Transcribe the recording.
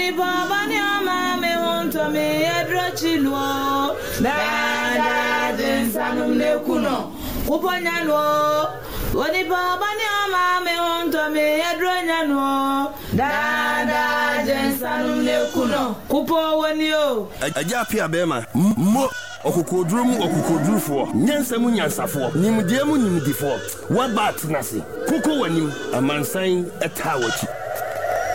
Oni baba ni ama me wonto me edrochilwo. Dada jensanum ne kuno. Kuponyano. Oni baba ni ama me wonto me edronyano. Dada jensanum ne kuno. Kupo woni o. Ajapi abema. Mo okukodrufo. Nyansamu nyansafo. Nimdiemu nimdifo. Wabat nasi. Kuko wanim amansan etawachi.